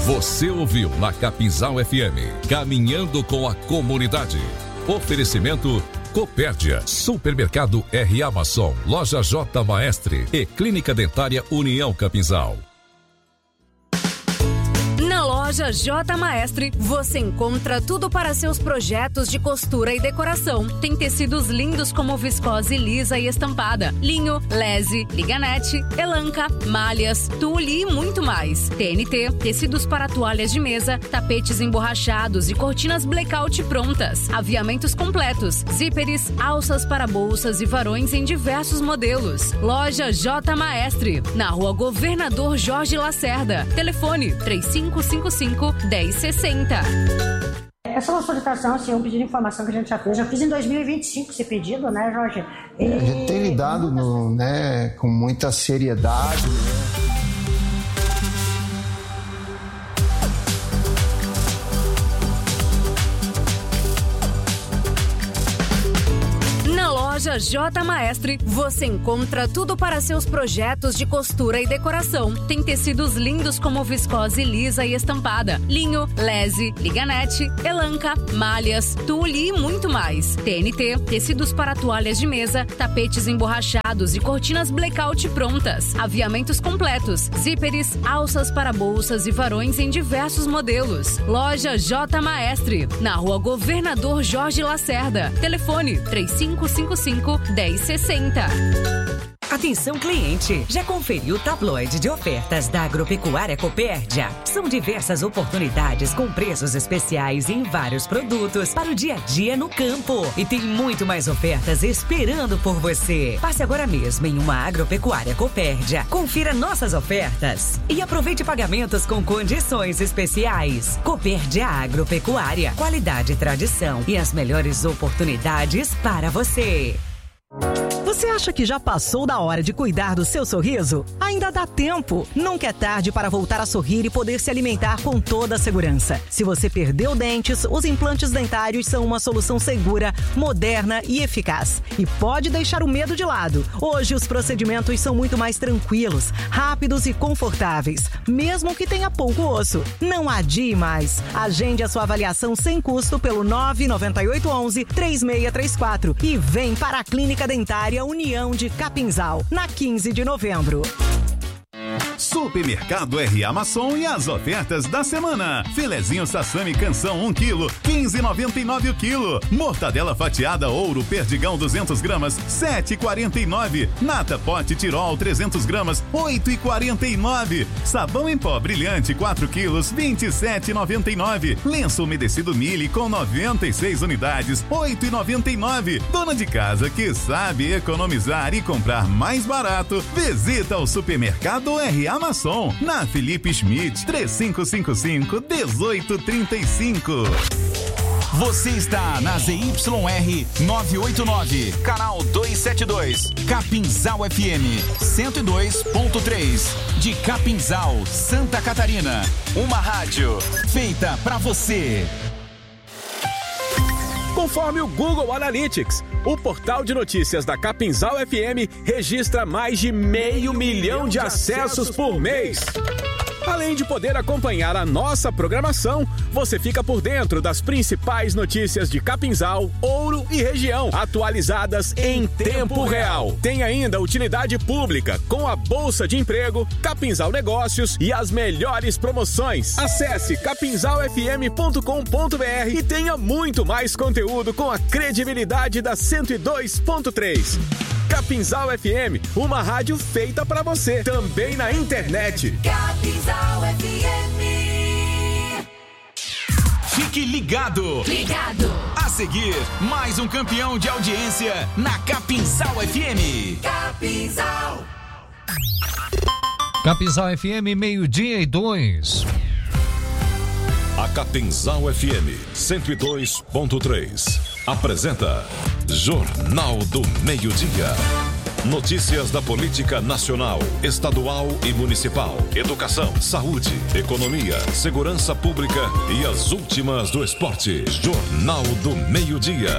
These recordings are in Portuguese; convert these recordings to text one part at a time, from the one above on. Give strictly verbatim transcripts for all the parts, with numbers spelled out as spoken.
Você ouviu na Capinzal F M, Caminhando com a Comunidade. Oferecimento Copérdia, Supermercado R. Amason, Loja J. Maestre e Clínica Dentária União Capinzal. Na Loja J. Maestre, você encontra tudo para seus projetos de costura e decoração. Tem tecidos lindos como viscose lisa e estampada, linho, lese, liganete, elanca, malhas, tule e muito mais. T N T, tecidos para toalhas de mesa, tapetes emborrachados e cortinas blackout prontas. Aviamentos completos, zíperes, alças para bolsas e varões em diversos modelos. Loja J. Maestre, na Rua Governador Jorge Lacerda. Telefone três cinco cinco cinco, um zero seis zero. Essa é uma solicitação, assim, um pedido de informação que a gente já fez. Já fiz em dois mil e vinte e cinco esse pedido, né, Jorge? E... A gente tem lidado no, né, com muita seriedade. Loja J. Maestre, você encontra tudo para seus projetos de costura e decoração. Tem tecidos lindos como viscose lisa e estampada, linho, lese, liganete, elanca, malhas, tule e muito mais. T N T, tecidos para toalhas de mesa, tapetes emborrachados e cortinas blackout prontas. Aviamentos completos, zíperes, alças para bolsas e varões em diversos modelos. Loja J. Maestre, na Rua Governador Jorge Lacerda. Telefone três cinco cinco cinco, um zero seis zero. Atenção cliente, já conferiu o tabloide de ofertas da Agropecuária Copérdia? São diversas oportunidades com preços especiais em vários produtos para o dia a dia no campo. E tem muito mais ofertas esperando por você. Passe agora mesmo em uma Agropecuária Copérdia. Confira nossas ofertas e aproveite pagamentos com condições especiais. Copérdia Agropecuária, qualidade e tradição e as melhores oportunidades para você. Você acha que já passou da hora de cuidar do seu sorriso? Ainda dá tempo. Nunca é tarde para voltar a sorrir e poder se alimentar com toda a segurança. Se você perdeu dentes, os implantes dentários são uma solução segura, moderna e eficaz. E pode deixar o medo de lado. Hoje os procedimentos são muito mais tranquilos, rápidos e confortáveis, mesmo que tenha pouco osso. Não adie mais. Agende a sua avaliação sem custo pelo nove nove oito um um, três seis três quatro e vem para a Clínica Dentária União de Capinzal, na quinze de novembro. Supermercado R. Amason e as ofertas da semana. Filezinho Sassami Canção um quilo, quinze reais e noventa e nove centavos o quilo. Mortadela fatiada Ouro Perdigão duzentas gramas, sete reais e quarenta e nove centavos. Nata Pote Tirol trezentas gramas, oito reais e quarenta e nove centavos. Sabão em pó brilhante quatro quilos, vinte e sete reais e noventa e nove centavos. Lenço umedecido Mille com noventa e seis unidades, oito reais e noventa e nove centavos. Dona de casa que sabe economizar e comprar mais barato, visita o Supermercado R. Amason, na Felipe Schmidt, três cinco cinco cinco, um oito três cinco. Você está na Z Y R novecentos e oitenta e nove, canal duzentos e setenta e dois, Capinzal F M cento e dois ponto três, de Capinzal, Santa Catarina. Uma rádio feita pra você. Conforme o Google Analytics, o portal de notícias da Capinzal F M registra mais de meio milhão de acessos por mês. Além de poder acompanhar a nossa programação, você fica por dentro das principais notícias de Capinzal, Ouro e região, atualizadas em tempo real. Tem ainda utilidade pública, com a Bolsa de Emprego, Capinzal Negócios e as melhores promoções. Acesse capinzal f m ponto com ponto b r e tenha muito mais conteúdo com a credibilidade da cento e dois ponto três. Capinzal F M, uma rádio feita pra você, também na internet. Capinzal F M. Fique ligado. Ligado. A seguir, mais um campeão de audiência na Capinzal F M. Capinzal. Capinzal F M, meio-dia e dois. A Capinzal F M cento e dois ponto três apresenta Jornal do Meio-Dia. Notícias da política nacional, estadual e municipal, educação, saúde, economia, segurança pública e as últimas do esporte. Jornal do Meio-Dia.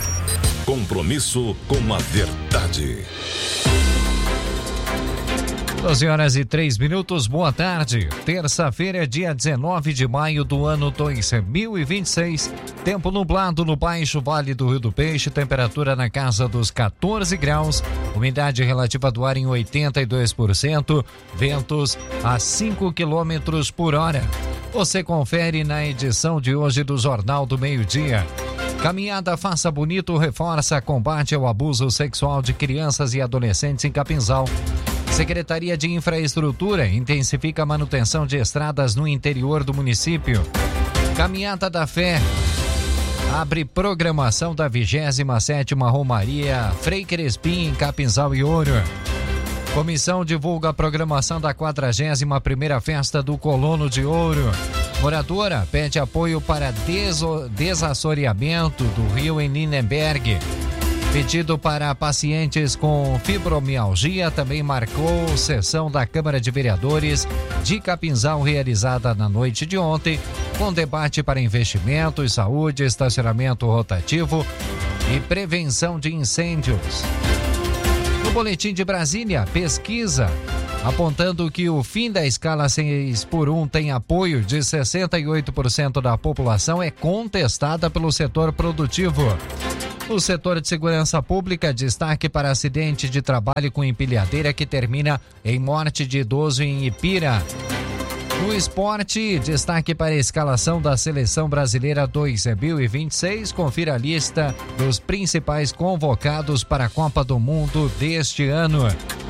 Compromisso com a verdade. doze horas e três minutos, boa tarde. Terça-feira, dia dezenove de maio do ano dois mil e vinte e seis. Tempo nublado no Baixo Vale do Rio do Peixe, temperatura na casa dos quatorze graus, umidade relativa do ar em oitenta e dois por cento, ventos a cinco quilômetros por hora. Você confere na edição de hoje do Jornal do Meio-Dia. Caminhada Faça Bonito reforça combate ao abuso sexual de crianças e adolescentes em Capinzal. Secretaria de Infraestrutura intensifica a manutenção de estradas no interior do município. Caminhada da Fé abre programação da vigésima sétima Romaria Frei Crespim em Capinzal e Ouro. Comissão divulga a programação da quadragésima primeira Festa do Colono de Ouro. Moradora pede apoio para deso- desassoreamento do rio em Lindenberg. Pedido para pacientes com fibromialgia também marcou sessão da Câmara de Vereadores de Capinzal realizada na noite de ontem, com debate para investimentos, saúde, estacionamento rotativo e prevenção de incêndios. No Boletim de Brasília, pesquisa apontando que o fim da escala seis por um tem apoio de sessenta e oito por cento da população é contestada pelo setor produtivo. O setor de segurança pública, destaque para acidente de trabalho com empilhadeira que termina em morte de idoso em Ipira. No esporte, destaque para a escalação da Seleção Brasileira dois mil e vinte e seis. Confira a lista dos principais convocados para a Copa do Mundo deste ano.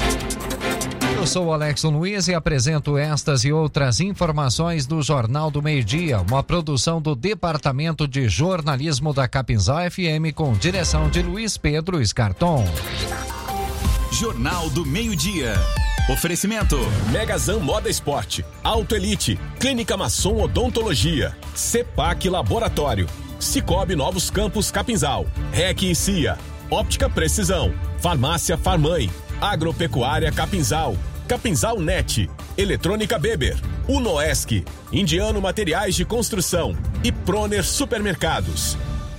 Eu sou o Alexson Luiz e apresento estas e outras informações do Jornal do Meio-Dia, uma produção do Departamento de Jornalismo da Capinzal F M com direção de Luiz Pedro Scarton. Jornal do Meio-Dia. Oferecimento: Megazan Moda Esporte, Auto Elite, Clínica Masson Odontologia, Cepac Laboratório, Cicobi Novos Campos Capinzal, R E C e C I A, Óptica Precisão, Farmácia Farmãe, Agropecuária Capinzal, Capinzal Net, Eletrônica Beber, Unoesc, Indiano Materiais de Construção e Proner Supermercados.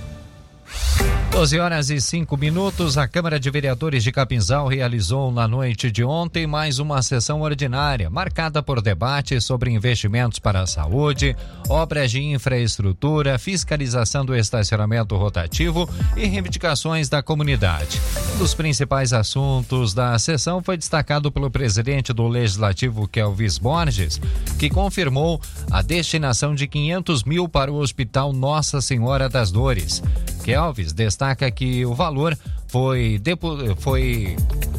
doze horas e cinco minutos, a Câmara de Vereadores de Capinzal realizou na noite de ontem mais uma sessão ordinária, marcada por debates sobre investimentos para a saúde, obras de infraestrutura, fiscalização do estacionamento rotativo e reivindicações da comunidade. Um dos principais assuntos da sessão foi destacado pelo presidente do Legislativo, Kelvis Borges, que confirmou a destinação de quinhentos mil para o Hospital Nossa Senhora das Dores. Kelvis destaca que o valor foi, depo- foi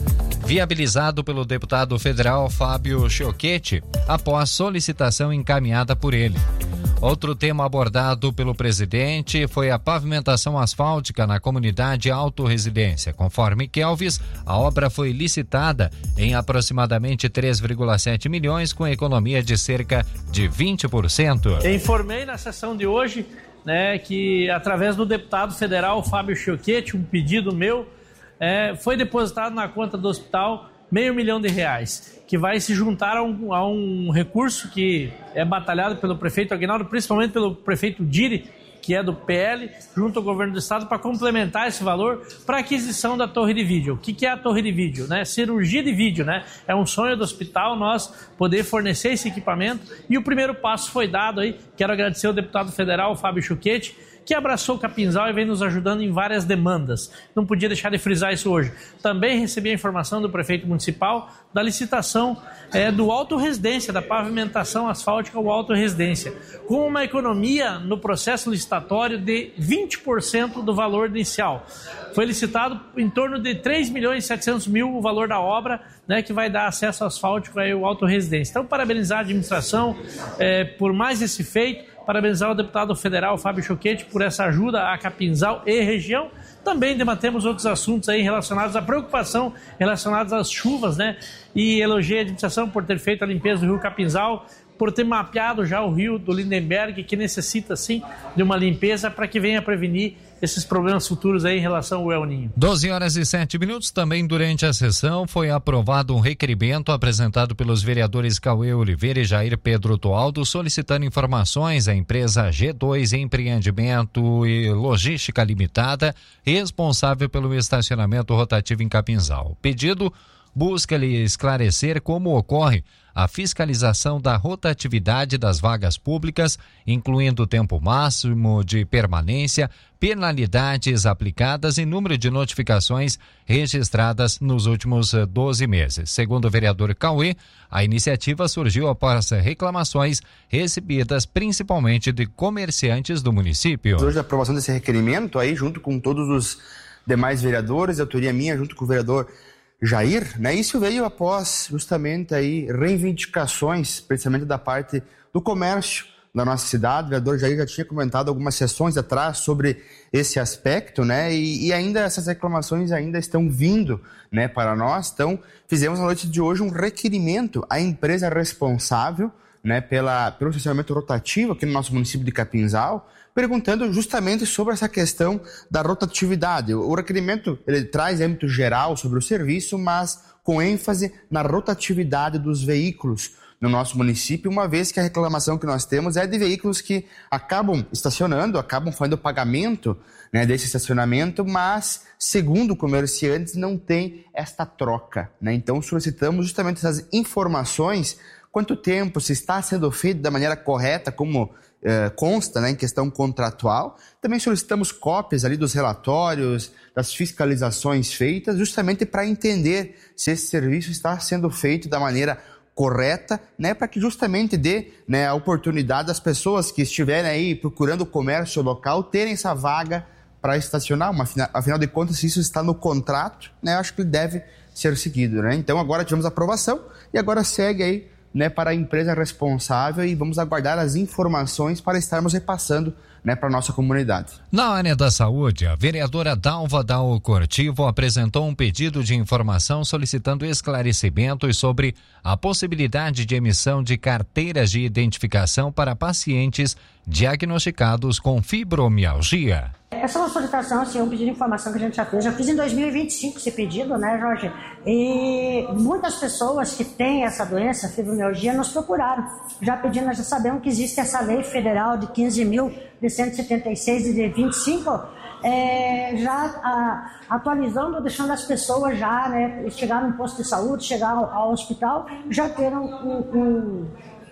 viabilizado pelo deputado federal Fábio Chiochetti após solicitação encaminhada por ele. Outro tema abordado pelo presidente foi a pavimentação asfáltica na comunidade Autorresidência. Conforme Kelvis, a obra foi licitada em aproximadamente três vírgula sete milhões, com economia de cerca de vinte por cento. Eu informei na sessão de hoje, né, que através do deputado federal Fábio Chiochetti, um pedido meu, é, foi depositado na conta do hospital meio milhão de reais, que vai se juntar a um, a um recurso que é batalhado pelo prefeito Aguinaldo, principalmente pelo prefeito Diri, que é do P L, junto ao governo do estado, para complementar esse valor para aquisição da torre de vídeo. O que, que é a torre de vídeo? Né? Cirurgia de vídeo, né? É um sonho do hospital nós poder fornecer esse equipamento, e o primeiro passo foi dado aí. Quero agradecer ao deputado federal Fábio Chiochetti, que abraçou o Capinzal e vem nos ajudando em várias demandas. Não podia deixar de frisar isso hoje. Também recebi a informação do prefeito municipal da licitação é, do Autorresidência, da pavimentação asfáltica ao Autorresidência, com uma economia no processo licitatório de vinte por cento do valor inicial. Foi licitado em torno de três milhões e setecentos mil o valor da obra, né, que vai dar acesso asfáltico ao Autorresidência. Então, parabenizar a administração é, por mais esse feito. Parabenizar o deputado federal Fábio Chiochetti por essa ajuda a Capinzal e região. Também debatemos outros assuntos aí relacionados à preocupação, relacionados às chuvas, né? E elogiei a administração por ter feito a limpeza do rio Capinzal, por ter mapeado já o rio do Lindenberg, que necessita, sim, de uma limpeza para que venha prevenir esses problemas futuros aí em relação ao El Ninho. doze horas e sete minutos. Também durante a sessão foi aprovado um requerimento apresentado pelos vereadores Cauê Oliveira e Jair Pedro Toaldo, solicitando informações à empresa G dois Empreendimento e Logística Limitada, responsável pelo estacionamento rotativo em Capinzal. O pedido busca-lhe esclarecer como ocorre a fiscalização da rotatividade das vagas públicas, incluindo o tempo máximo de permanência, penalidades aplicadas e número de notificações registradas nos últimos doze meses. Segundo o vereador Cauê, a iniciativa surgiu após reclamações recebidas principalmente de comerciantes do município. Hoje a aprovação desse requerimento aí, junto com todos os demais vereadores, autoria minha, junto com o vereador Jair, né? Isso veio após justamente aí reivindicações, principalmente da parte do comércio da nossa cidade. O vereador Jair já tinha comentado algumas sessões atrás sobre esse aspecto, né? E, e ainda essas reclamações ainda estão vindo, né, para nós. Então, fizemos na noite de hoje um requerimento à empresa responsável, né, pela, pelo estacionamento rotativo aqui no nosso município de Capinzal, perguntando justamente sobre essa questão da rotatividade. O requerimento ele traz âmbito geral sobre o serviço, mas com ênfase na rotatividade dos veículos no nosso município, uma vez que a reclamação que nós temos é de veículos que acabam estacionando, acabam fazendo o pagamento, né, desse estacionamento, mas, segundo comerciantes, não tem esta troca, né? Então, solicitamos justamente essas informações, quanto tempo, se está sendo feito da maneira correta, como eh, consta, né, em questão contratual. Também solicitamos cópias ali dos relatórios, das fiscalizações feitas, justamente para entender se esse serviço está sendo feito da maneira correta, né, para que justamente dê, né, a oportunidade das pessoas que estiverem aí procurando o comércio local terem essa vaga para estacionar. Uma, afinal de contas, se isso está no contrato, né, eu acho que deve ser seguido, né? Então agora tivemos aprovação e agora segue aí, né, para a empresa responsável e vamos aguardar as informações para estarmos repassando, né, para a nossa comunidade. Na área da saúde, a vereadora Dalva Dal Cortivo apresentou um pedido de informação solicitando esclarecimentos sobre a possibilidade de emissão de carteiras de identificação para pacientes diagnosticados com fibromialgia. Essa é uma solicitação, assim, um pedido de informação que a gente já fez. Já fiz em dois mil e vinte e cinco esse pedido, né, Jorge? E muitas pessoas que têm essa doença, fibromialgia, nos procuraram. Já pedindo, nós já sabemos que existe essa lei federal de quinze mil cento e setenta e seis de vinte e cinco, é, já a, atualizando, deixando as pessoas já, né, chegar no posto de saúde, chegar ao, ao hospital, já ter um, um,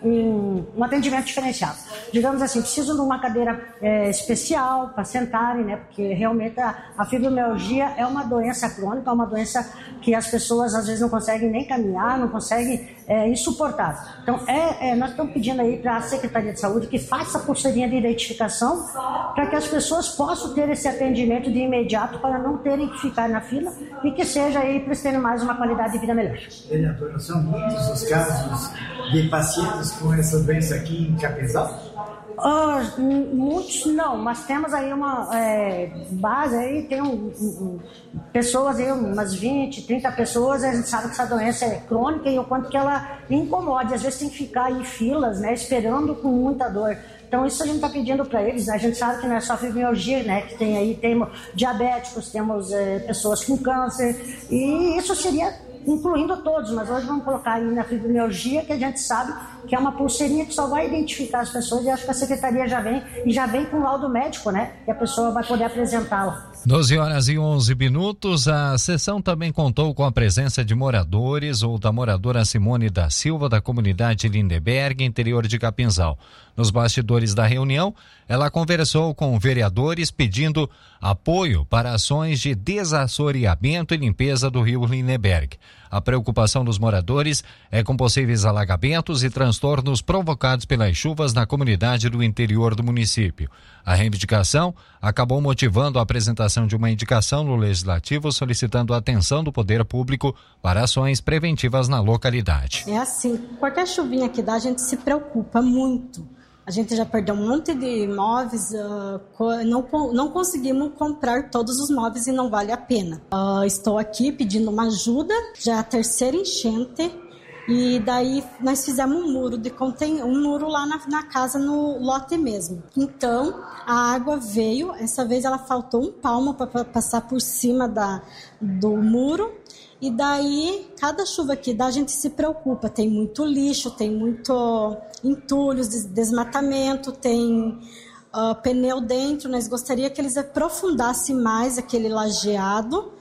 um, um atendimento diferenciado. Digamos assim, precisam de uma cadeira é, especial para sentarem, né, porque realmente a, a fibromialgia é uma doença crônica, é uma doença que as pessoas às vezes não conseguem nem caminhar, não conseguem, é insuportável. Então, é, é, nós estamos pedindo aí para a Secretaria de Saúde que faça a pulseirinha de identificação para que as pessoas possam ter esse atendimento de imediato para não terem que ficar na fila e que seja aí para eles terem mais uma qualidade de vida melhor. Vereador, são muitos os casos de pacientes com essa doença aqui em Capinzal? Uh, muitos não, mas temos aí uma é, base, aí tem um, um, pessoas aí, umas vinte, trinta pessoas, a gente sabe que essa doença é crônica e o quanto que ela incomoda, às vezes tem que ficar em filas, né, esperando com muita dor. Então isso a gente está pedindo para eles, né? A gente sabe que não é só fibromialgia, né, que tem aí, temos diabéticos, temos é, pessoas com câncer, e isso seria incluindo todos, mas hoje vamos colocar aí na fibromialgia, que a gente sabe que é uma pulseirinha que só vai identificar as pessoas, e acho que a secretaria já vem, e já vem com o laudo médico, né, que a pessoa vai poder apresentá-la. doze horas e onze minutos, a sessão também contou com a presença de moradores ou da moradora Simone da Silva, da comunidade Lindeberg, interior de Capinzal. Nos bastidores da reunião, ela conversou com vereadores pedindo apoio para ações de desassoreamento e limpeza do rio Lindeberg. A preocupação dos moradores é com possíveis alagamentos e transtornos provocados pelas chuvas na comunidade do interior do município. A reivindicação acabou motivando a apresentação de uma indicação no Legislativo solicitando a atenção do poder público para ações preventivas na localidade. É assim, qualquer chuvinha que dá, a gente se preocupa muito. A gente já perdeu um monte de móveis, uh, não, não conseguimos comprar todos os móveis e não vale a pena. Uh, estou aqui pedindo uma ajuda, já é a terceira enchente, e daí nós fizemos um muro, de conten... um muro lá na, na casa, no lote mesmo. Então, a água veio, essa vez ela faltou um palmo para passar por cima da, do muro. E daí, cada chuva que dá, a gente se preocupa. Tem muito lixo, tem muito entulhos, desmatamento, tem uh, pneu dentro. Nós gostaríamos que eles aprofundassem mais aquele lajeado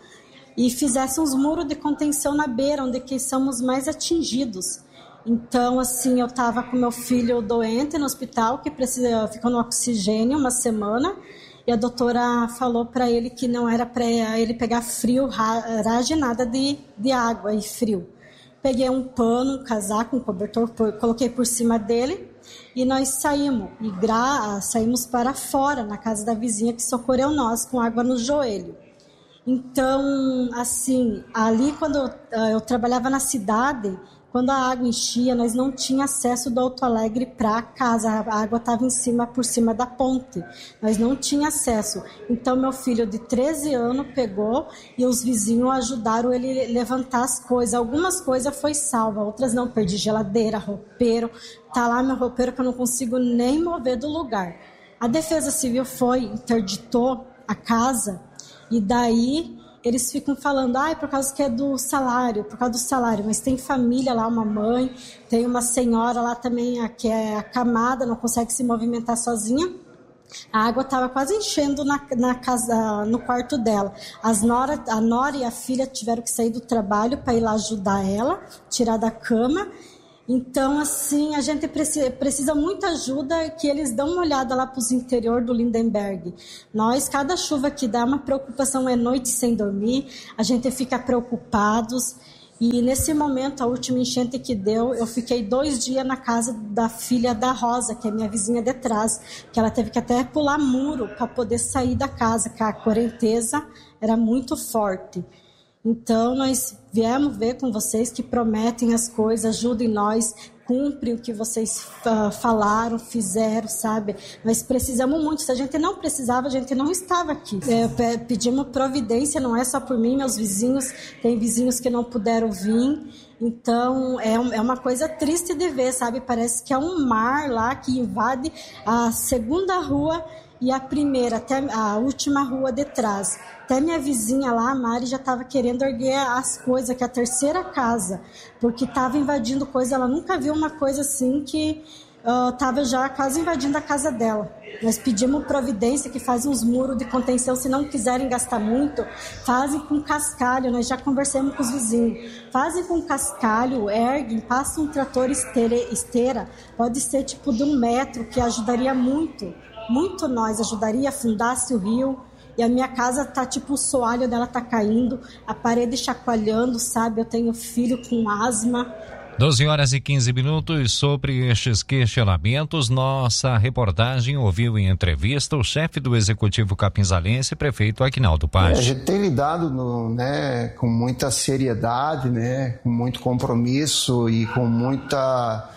e fizesse uns muros de contenção na beira, onde que somos mais atingidos. Então, assim, eu estava com meu filho doente no hospital, que precisa, ficou no oxigênio uma semana, e a doutora falou para ele que não era para ele pegar frio, rage, nada de, de água e frio. Peguei um pano, um casaco, um cobertor, coloquei por cima dele e nós saímos. E gra, saímos para fora, na casa da vizinha que socorreu nós, com água no joelho. Então, assim, ali quando eu, eu trabalhava na cidade, quando a água enchia, nós não tínhamos acesso do Alto Alegre para casa. A água estava em cima, por cima da ponte. Nós não tínhamos acesso. Então, meu filho de treze anos pegou e os vizinhos ajudaram ele a levantar as coisas. Algumas coisas foi salva, outras não. Perdi geladeira, roupeiro. Está lá meu roupeiro que eu não consigo nem mover do lugar. A Defesa Civil foi, interditou a casa e daí... Eles ficam falando, ah, é por causa que é do salário, por causa do salário. Mas tem família lá, uma mãe, tem uma senhora lá também que é acamada, não consegue se movimentar sozinha. A água estava quase enchendo na, na casa, no quarto dela. As nora, a nora e a filha tiveram que sair do trabalho para ir lá ajudar ela, tirar da cama. Então, assim, a gente precisa, precisa muita ajuda, que eles dão uma olhada lá para os interior do Lindenberg. Nós, cada chuva que dá, uma preocupação, é noite sem dormir, a gente fica preocupados. E nesse momento, a última enchente que deu, eu fiquei dois dias na casa da filha da Rosa, que é minha vizinha de trás, que ela teve que até pular muro para poder sair da casa, que a correnteza era muito forte. Então, nós viemos ver com vocês que prometem as coisas, ajudem nós, cumprem o que vocês uh, falaram, fizeram, sabe? Nós precisamos muito. Se a gente não precisava, a gente não estava aqui. É, pedimos providência, não é só por mim, meus vizinhos, tem vizinhos que não puderam vir. Então, é, é uma coisa triste de ver, sabe? Parece que é um mar lá que invade a segunda rua e a primeira, até a última rua de trás. Até minha vizinha lá, a Mari, já estava querendo erguer as coisas, que é a terceira casa, porque estava invadindo coisa. Ela nunca viu uma coisa assim que estava uh, já quase invadindo a casa dela. Nós pedimos providência, que faz uns muros de contenção, se não quiserem gastar muito, fazem com cascalho. Nós já conversamos com os vizinhos. Fazem com cascalho, erguem, passam um trator esteira, esteira, pode ser tipo de um metro, que ajudaria muito. Muito nós, ajudaria, afundasse o rio. E a minha casa tá tipo, o soalho dela tá caindo, a parede chacoalhando, sabe? Eu tenho filho com asma. doze horas e quinze minutos. Sobre estes questionamentos, nossa reportagem ouviu em entrevista o chefe do Executivo Capinzalense, prefeito Aguinaldo Paz. É, a gente tem lidado no, né, com muita seriedade, né, com muito compromisso e com muita...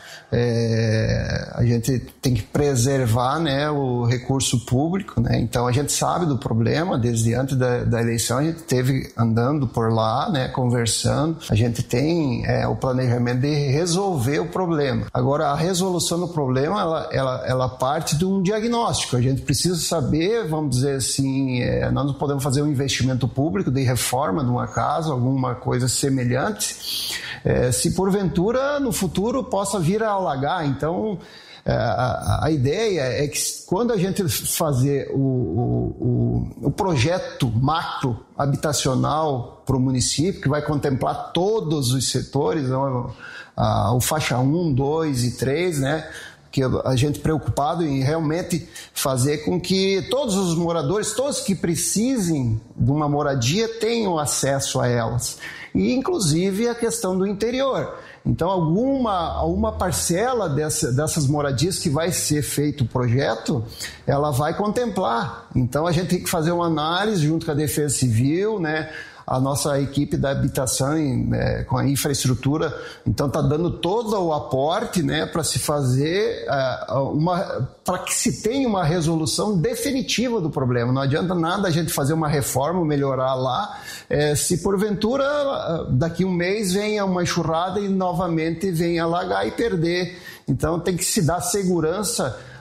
É, a gente tem que preservar, né, o recurso público, né? Então a gente sabe do problema. Desde antes da, da eleição a gente teve andando por lá, né, conversando. A gente tem é, o planejamento de resolver o problema. Agora, a resolução do problema ela, ela, ela parte de um diagnóstico. A gente precisa saber, vamos dizer assim, é, nós não podemos fazer um investimento público de reforma de uma casa, alguma coisa semelhante, é, se porventura no futuro possa vir a alagar. Então, a, a ideia é que quando a gente fazer o, o, o projeto macro habitacional para o município, que vai contemplar todos os setores, o, a, o faixa um, dois e três, né? Que a gente preocupado em realmente fazer com que todos os moradores, todos que precisem de uma moradia, tenham acesso a elas. E, inclusive, a questão do interior. Então, alguma, alguma parcela dessa, dessas moradias que vai ser feito o projeto, ela vai contemplar. Então, a gente tem que fazer uma análise junto com a Defesa Civil, né? A nossa equipe da habitação é, com a infraestrutura, então está dando todo o aporte, né, para se fazer uh, uma, para que se tenha uma resolução definitiva do problema. Não adianta nada a gente fazer uma reforma, melhorar lá, é, se porventura daqui um mês venha uma enxurrada e novamente venha alagar e perder. Então tem que se dar segurança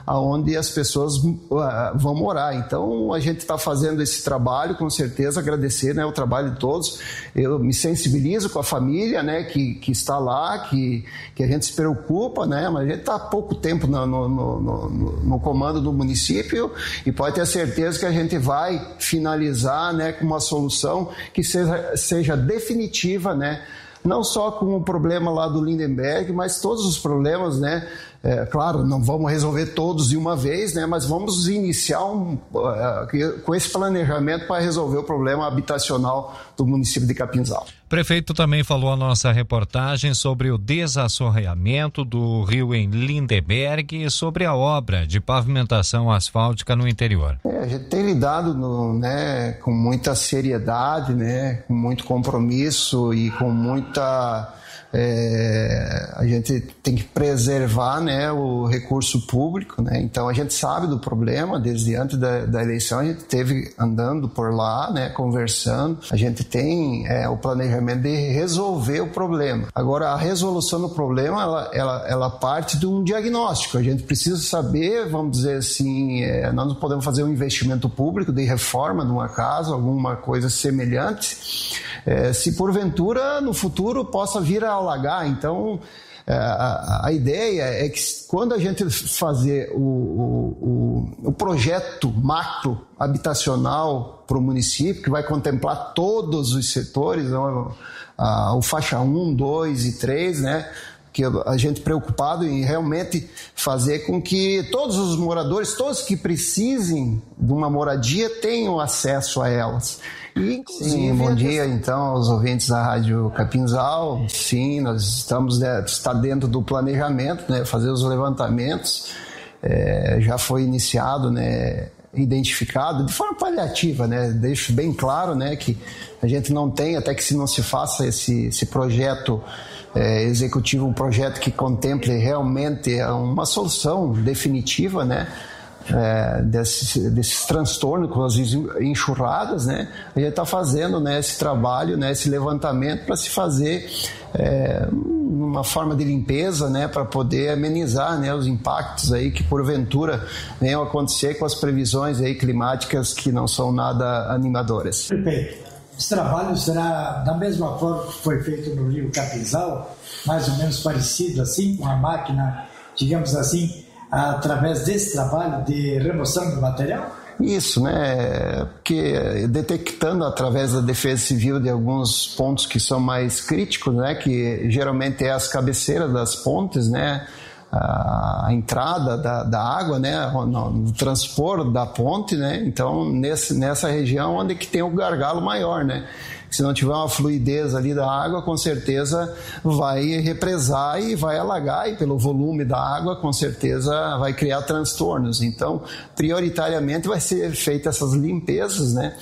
aonde as pessoas uh, vão morar. Então a gente está fazendo esse trabalho, com certeza, agradecer, né, o trabalho de todos. Eu me sensibilizo com a família, né, que, que está lá, que, que a gente se preocupa, né, mas a gente está há pouco tempo no, no, no, no, no comando do município e pode ter certeza que a gente vai finalizar, né, com uma solução que seja, seja definitiva, né, não só com o problema lá do Lindenberg, mas todos os problemas, né? É, claro, não vamos resolver todos de uma vez, né? Mas vamos iniciar um, uh, com esse planejamento para resolver o problema habitacional do município de Capinzal. Prefeito também falou a nossa reportagem sobre o desassoreamento do rio em Lindenberg e sobre a obra de pavimentação asfáltica no interior. É, a gente tem lidado no, né, com muita seriedade, né, com muito compromisso e com muita... É, a gente tem que preservar, né, o recurso público, né? Então a gente sabe do problema desde antes da, da eleição, a gente esteve andando por lá, né, conversando, a gente tem é, o planejamento de resolver o problema. Agora a resolução do problema ela, ela, ela parte de um diagnóstico, a gente precisa saber, vamos dizer assim, é, nós não podemos fazer um investimento público de reforma de uma casa, alguma coisa semelhante, é, se porventura no futuro possa vir a alagar. Então a, a ideia é que quando a gente fazer o, o, o, o projeto macro habitacional para o município, que vai contemplar todos os setores, não, a, o faixa um, dois e três, né, que a gente preocupado em realmente fazer com que todos os moradores, todos que precisem de uma moradia, tenham acesso a elas. E, inclusive, sim, bom dia então aos ouvintes da Rádio Capinzal. Sim, nós estamos, né, está dentro do planejamento, né, fazer os levantamentos, é, já foi iniciado, né, identificado de forma paliativa, né, deixo bem claro, né, que a gente não tem, até que se não se faça esse, esse projeto é, executivo, um projeto que contemple realmente uma solução definitiva, né, É, desses, desses transtornos com as enxurradas, né? A gente está fazendo, né, esse trabalho, né, esse levantamento para se fazer é, uma forma de limpeza, né, para poder amenizar, né, os impactos aí que porventura venham a acontecer com as previsões aí climáticas que não são nada animadoras. Perfeito. Esse trabalho será da mesma forma que foi feito no Rio Capinzal, mais ou menos parecido assim, com a máquina, digamos assim, através desse trabalho de remoção do material? Isso, né? Porque detectando através da Defesa Civil de alguns pontos que são mais críticos, né? Que geralmente é as cabeceiras das pontes, né? A entrada da, da água, né? No, no transpor da ponte, né? Então, nesse, nessa região onde que tem o gargalo maior, né? Se não tiver uma fluidez ali da água, com certeza vai represar e vai alagar, e pelo volume da água, com certeza vai criar transtornos. Então, prioritariamente vai ser feita essas limpezas, né?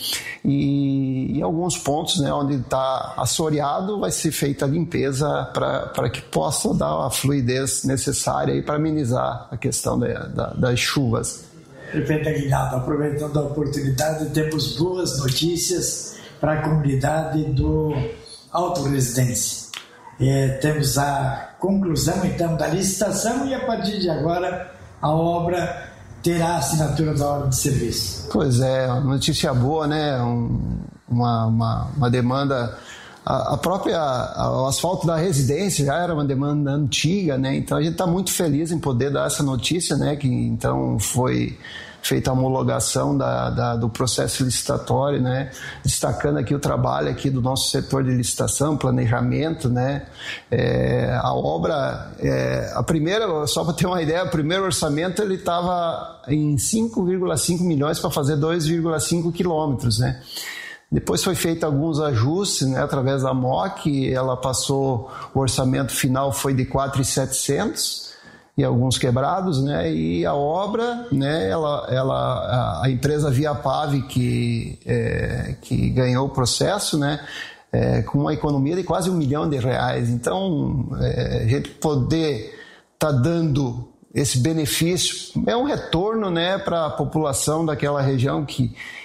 E em alguns pontos, né, onde está assoreado, vai ser feita a limpeza para que possa dar a fluidez necessária para amenizar a questão da, da, das chuvas. Perfeito, Aguinaldo. Aproveitando a oportunidade, temos boas notícias para a comunidade do Alto Residência. É, temos a conclusão, então, da licitação e, a partir de agora, a obra terá a assinatura da ordem de serviço. Pois é, notícia boa, né? Um, uma, uma, uma demanda... A, a própria... A, o asfalto da residência já era uma demanda antiga, né? Então, a gente está muito feliz em poder dar essa notícia, né? Que, então, foi... feita a homologação da, da, do processo licitatório, né? Destacando aqui o trabalho aqui do nosso setor de licitação, planejamento, né? É, a obra, é, a primeira, só para ter uma ideia, o primeiro orçamento ele estava em cinco vírgula cinco milhões para fazer dois vírgula cinco quilômetros, né? Depois foi feito alguns ajustes, né, através da M O C, ela passou, o orçamento final foi de quatro mil e setecentos e alguns quebrados, né, e a obra, né, ela, ela, a empresa Viapave que, é, que ganhou o processo, né, é, com uma economia de quase um milhão de reais. Então, é, a gente poder estar tá dando esse benefício é um retorno, né, para a população daquela região que,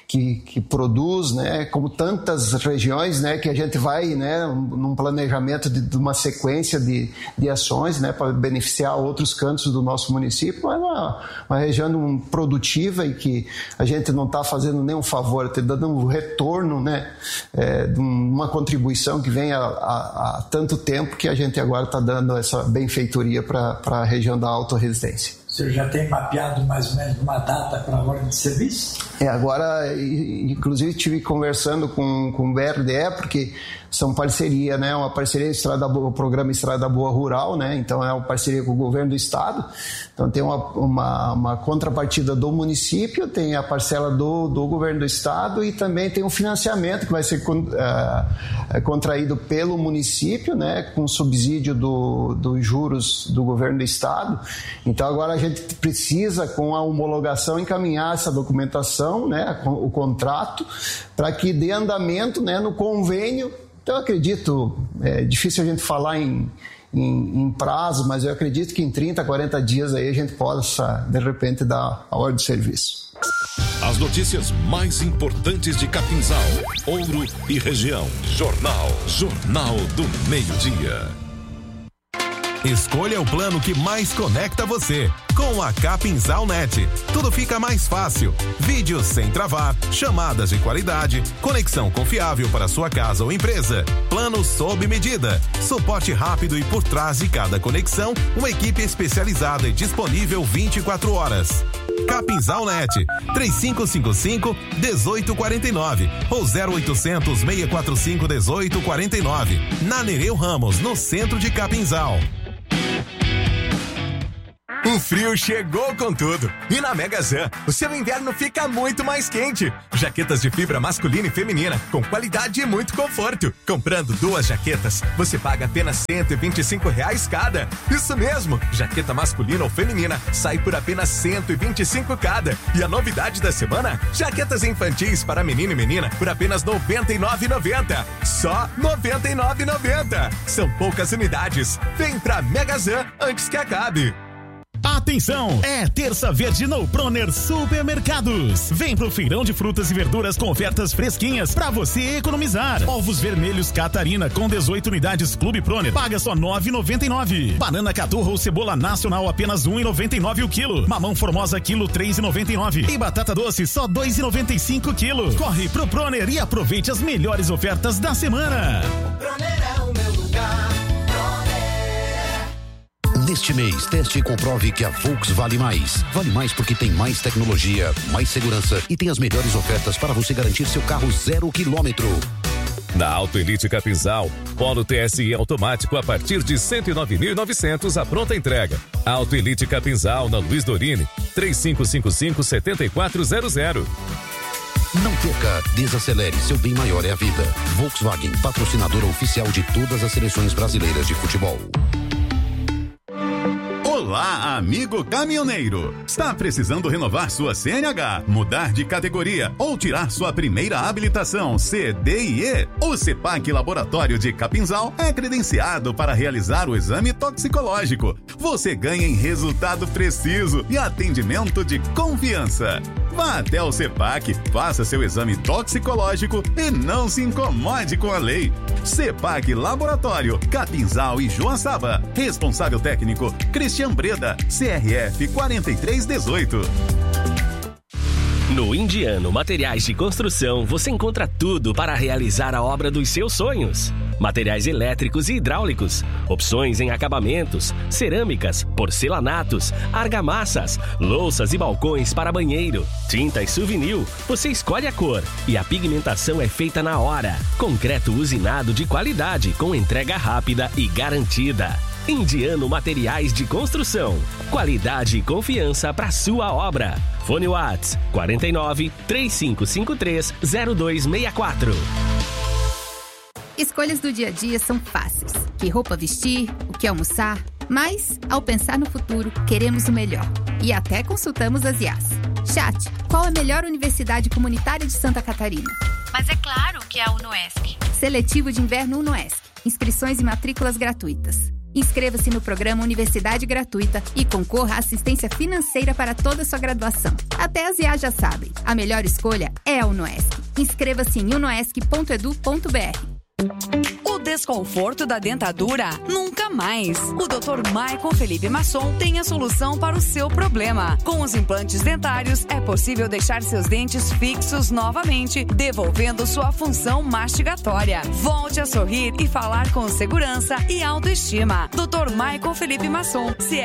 que, que produz, né, como tantas regiões, né, que a gente vai, né, num planejamento de, de uma sequência de, de ações, né, para beneficiar outros cantos do nosso município. É uma, uma região produtiva e que a gente não está fazendo nenhum favor, está dando um retorno, né, é, de uma contribuição que vem há, há, há tanto tempo que a gente agora está dando essa benfeitoria para a região da autorresidência. O senhor já tem mapeado mais ou menos uma data para a ordem de serviço? É, agora, inclusive, estive conversando com, com o B R D E, porque são parceria, né? Uma parceria Estrada Boa, o programa Estrada Boa Rural, né? Então é uma parceria com o governo do estado. Então tem uma, uma, uma contrapartida do município, tem a parcela do, do governo do estado e também tem um financiamento que vai ser uh, contraído pelo município, né? Com subsídio do, dos juros do governo do estado. Então agora a gente precisa, com a homologação, encaminhar essa documentação, né? O contrato, para que dê andamento, né? No convênio. Então, eu acredito, é difícil a gente falar em, em, em prazo, mas eu acredito que em trinta, quarenta dias aí a gente possa, de repente, dar a ordem de serviço. As notícias mais importantes de Capinzal, Ouro e região. Jornal. Jornal do Meio-Dia. Escolha o plano que mais conecta você. Com a Capinzal Net, tudo fica mais fácil. Vídeos sem travar, chamadas de qualidade, conexão confiável para sua casa ou empresa, plano sob medida, suporte rápido e por trás de cada conexão, uma equipe especializada e disponível vinte e quatro horas. Capinzal Net, três cinco cinco cinco, um oito quatro nove ou zero oitocentos, seiscentos e quarenta e cinco, dezoito quarenta e nove. Na Nereu Ramos, no centro de Capinzal. O frio chegou com tudo. E na Megazan, o seu inverno fica muito mais quente. Jaquetas de fibra masculina e feminina, com qualidade e muito conforto. Comprando duas jaquetas, você paga apenas cento e vinte e cinco reais cada. Isso mesmo, jaqueta masculina ou feminina sai por apenas cento e vinte e cinco cada. E a novidade da semana, jaquetas infantis para menino e menina por apenas noventa e nove reais e noventa centavos. Só noventa e nove reais e noventa centavos. São poucas unidades. Vem pra Megazan antes que acabe. Atenção, é terça verde no Proner Supermercados. Vem pro feirão de frutas e verduras com ofertas fresquinhas pra você economizar. Ovos vermelhos Catarina com dezoito unidades Clube Proner, paga só nove reais e noventa e nove centavos. Banana caturra ou cebola nacional apenas um real e noventa e nove centavos o quilo. Mamão formosa quilo três reais e noventa e nove centavos. E batata doce só dois reais e noventa e cinco centavos quilo. Corre pro Proner e aproveite as melhores ofertas da semana. Proner é o meu lugar. Neste mês, teste e comprove que a Volks vale mais. Vale mais porque tem mais tecnologia, mais segurança e tem as melhores ofertas para você garantir seu carro zero quilômetro. Na Auto Elite Capinzal, Polo T S I automático a partir de cento e nove mil e novecentos a pronta entrega. Auto Elite Capinzal na Luiz Dorini, três cinco cinco cinco, sete quatro zero zero. Não perca, desacelere, seu bem maior é a vida. Volkswagen, patrocinadora oficial de todas as seleções brasileiras de futebol. Olá, amigo caminhoneiro! Está precisando renovar sua C N H, mudar de categoria ou tirar sua primeira habilitação C D I E? O CEPAC Laboratório de Capinzal é credenciado para realizar o exame toxicológico. Você ganha em resultado preciso e atendimento de confiança. Vá até o CEPAC, faça seu exame toxicológico e não se incomode com a lei. CEPAC Laboratório, Capinzal e Joaçaba. Responsável técnico, Cristian Breda, C R F quatro três um oito. No Indiano Materiais de Construção, você encontra tudo para realizar a obra dos seus sonhos. Materiais elétricos e hidráulicos, opções em acabamentos, cerâmicas, porcelanatos, argamassas, louças e balcões para banheiro, tintas Souvenir, você escolhe a cor e a pigmentação é feita na hora. Concreto usinado de qualidade com entrega rápida e garantida. Indiano Materiais de Construção, qualidade e confiança para sua obra. Fone Whats quarenta e nove, três cinco cinco três, zero dois seis quatro. Escolhas do dia a dia são fáceis. Que roupa vestir, o que almoçar. Mas, ao pensar no futuro, queremos o melhor. E até consultamos as I A S. Chat, qual a melhor universidade comunitária de Santa Catarina? Mas é claro que é a UNOESC. Seletivo de inverno UNOESC. Inscrições e matrículas gratuitas. Inscreva-se no programa Universidade Gratuita e concorra à assistência financeira para toda a sua graduação. Até as I A já sabem, a melhor escolha é a Unoesc. Inscreva-se em unoesc ponto edu ponto br. O desconforto da dentadura? Nunca mais. O doutor Michael Felipe Masson tem a solução para o seu problema. Com os implantes dentários, é possível deixar seus dentes fixos novamente, devolvendo sua função mastigatória. Volte a sorrir e falar com segurança e autoestima. doutor Michael Felipe Masson, C